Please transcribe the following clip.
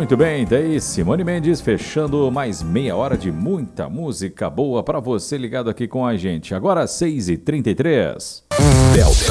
Muito bem, daí Simone Mendes fechando mais meia hora de muita música boa para você ligado aqui com a gente. Agora 6h33.